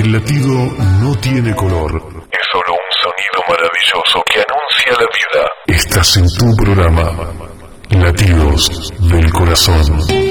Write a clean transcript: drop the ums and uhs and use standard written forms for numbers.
El latido no tiene color. Es solo un sonido maravilloso que anuncia la vida. Estás en tu programa, Latidos del Corazón.